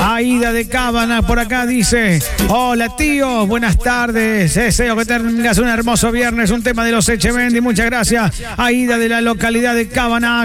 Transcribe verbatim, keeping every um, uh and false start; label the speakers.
Speaker 1: Aida de Cábana por acá dice: hola tío, buenas tardes. Deseo que tengas un hermoso viernes. Un tema de los Echevendi. Muchas gracias. Aida de la localidad de Cábana.